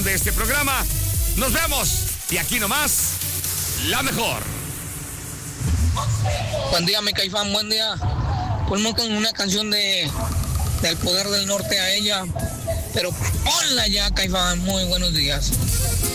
de este programa. Nos vemos y aquí nomás, la mejor. Buen día, mi Caifán, buen día. Ponme con una canción del Poder del Norte a ella, pero ponla ya, Caifán. Muy buenos días.